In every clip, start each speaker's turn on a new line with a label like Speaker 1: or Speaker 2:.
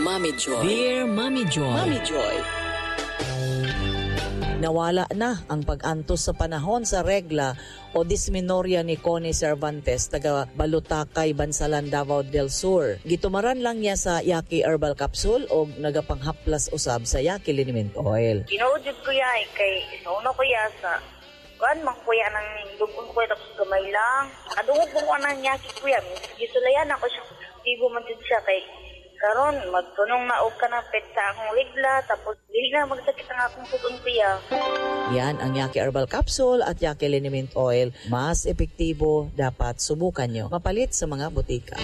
Speaker 1: Mommy Joy.
Speaker 2: Dear Mommy Joy.
Speaker 1: Mommy Joy.
Speaker 3: Nawala na ang pag-antos sa panahon sa regla o dismenorrhea ni Connie Cervantes, taga Balutakay, Bansalan, Davao del Sur. Gitumaran lang niya sa Yaki Herbal Capsule o nagapanghaplas usab sa Yaki Liniment Oil.
Speaker 4: Ginaudjud ko ya kay isauna ko ya sa kuan man kuya nang dugon ko tapos gamay lang. Adungog ko nang Yaki kuya. Gisulayan ako siya. Igo man jud siya kay karon magtunong naog ka na pet sa akong regla tapos dili na magsakit ang akong sugon kuya.
Speaker 3: Yan ang Yaki Herbal Capsule at Yaki Liniment Oil. Mas epektibo, dapat subukan nyo. Mapalit sa mga butika.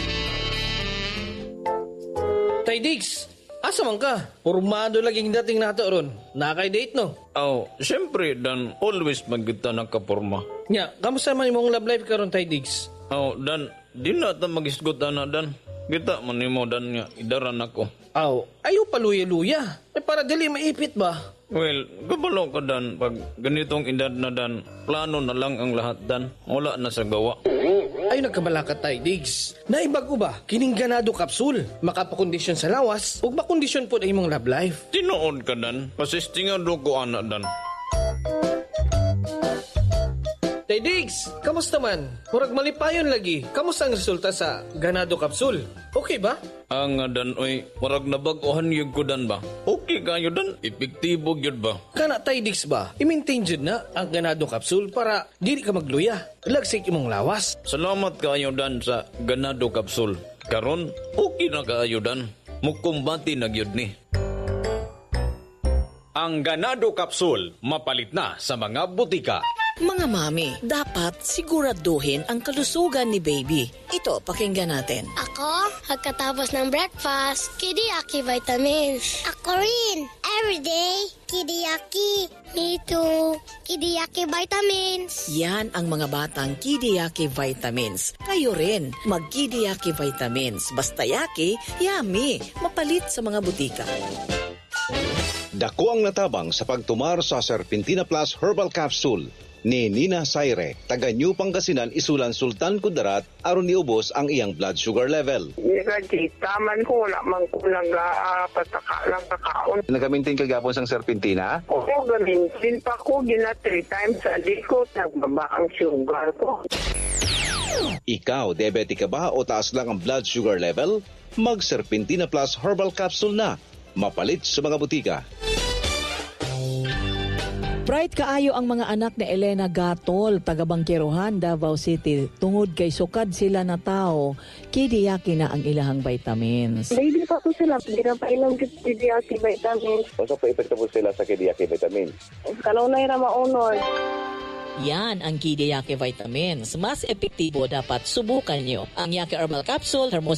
Speaker 5: Tay Diggs, asa man ka? Pormado laging dating nato ron. Nakay-date no?
Speaker 6: Siyempre, Dan, always magkita nakaporma.
Speaker 5: Nya, kamusta man imong love life karon Tay Diggs?
Speaker 6: Dan, di na ta mag-isgot na, Dan. Kita man mo, Dan, nga, idaran ako.
Speaker 5: Ayaw paluya-luya. Para dili maipit ba?
Speaker 6: Well, gabalo ka, Dan. Pag ganitong edad na, Dan, plano na lang ang lahat, Dan. Wala na sa gawa.
Speaker 5: Ay, nagkabala ka Tay Diggs. Naibago ba? Kining ganado kapsul. Makapakondisyon sa lawas ug makondisyon po ang imong love life.
Speaker 6: Tinuod ka, Dan. Pasistingado ko, anak, Dan.
Speaker 5: Tay Diggs, kamusta man? Murag malipayon lagi. Kamusta ang resulta sa ganado kapsul? Okay ba?
Speaker 6: Dan, oy, marag nabaguhan yun ko, Dan, ba? Okay kayo, Dan. Epektibo yun ba?
Speaker 5: Kana Tay Diggs ba? I-maintain jud na ang ganado kapsul para dili ka magluya. Lagsik imong lawas.
Speaker 6: Salamat kayo, Dan, sa ganado kapsul. Karon, okay na kayo, Dan. Mukumbati na gyud ni.
Speaker 7: Ang ganado kapsul, mapalit na sa mga butika.
Speaker 1: Mga mami, dapat siguraduhin ang kalusugan ni baby. Ito, pakinggan natin.
Speaker 8: Ako, pagkatapos ng breakfast, Kidiyaki vitamins. Ako rin, everyday, Kidiyaki. Me too, Kidiyaki vitamins.
Speaker 1: Yan ang mga batang Kidiyaki vitamins. Kayo rin, mag-Kidiyaki vitamins. Basta yaki, yummy. Mapalit sa mga butika.
Speaker 9: Dako ang natabang sa pagtumar sa Serpentina Plus Herbal Capsule ni Nina Saire, taga New Pangasinan, Isulan, Sultan Kudarat, aron niubos ang iyang blood sugar level.
Speaker 4: Taman ko, wala man ko pataka lang kakaon.
Speaker 9: Nagamitin kagapon sang Serpentina?
Speaker 4: Oo, gamintin pa ko, 3 times a day ko, nagbaba ang sugar ko.
Speaker 9: Ikaw, diabetic ka ba o taas lang ang blood sugar level? Mag Serpentina Plus Herbal Capsule na. Mapalit sa mga butika.
Speaker 3: Bright kaayo ang mga anak ni Elena Gatol, taga Bangkirohan, Davao City. Tungod kay sukad sila na tao, kidiyaki na ang ilahang vitamins.
Speaker 4: Baby pa ko sila, hindi na pa ilang Kidiyaki vitamins.
Speaker 9: Ano pa epekto po sila sa kidiyaki vitamins?
Speaker 4: Kalunay na maunod.
Speaker 3: Yan ang Kidiyaki vitamins. Mas epektibo, dapat subukan nyo. Ang Yaki Herbal Capsule,